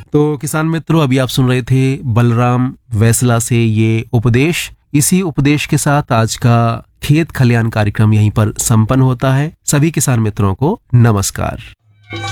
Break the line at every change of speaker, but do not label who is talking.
तो किसान मित्रों, अभी आप सुन रहे थे बलराम वैसला से ये उपदेश। इसी उपदेश के साथ आज का खेत खलियान कार्यक्रम यहीं पर संपन्न होता है। सभी किसान मित्रों को नमस्कार।